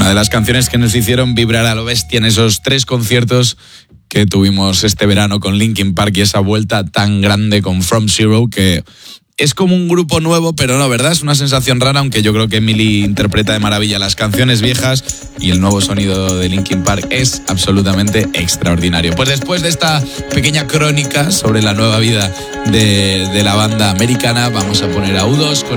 Una de las canciones que nos hicieron vibrar a lo bestia en esos 3 conciertos que tuvimos este verano con Linkin Park y esa vuelta tan grande con From Zero, que es como un grupo nuevo, pero no, ¿verdad? Es una sensación rara, aunque yo creo que Emily interpreta de maravilla las canciones viejas y el nuevo sonido de Linkin Park es absolutamente extraordinario. Pues después de esta pequeña crónica sobre la nueva vida de la banda americana, vamos a poner a U2 con